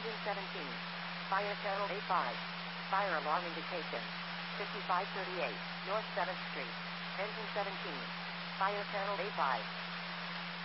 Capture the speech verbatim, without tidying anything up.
Engine seventeen. Fire channel A five. Fire alarm indication. fifty-five thirty-eight, North seventh Street. Engine seventeen. Fire channel A five.